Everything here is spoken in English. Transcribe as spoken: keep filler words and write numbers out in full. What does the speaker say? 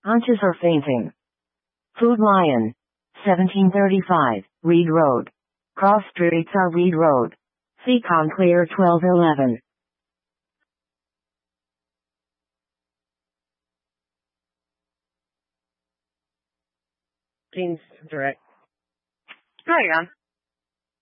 Hunches are fainting. Food Lion. seventeen thirty-five, Reed Road. Cross streets are Reed Road. Seacon Clear twelve eleven. Jeans direct. Hang on.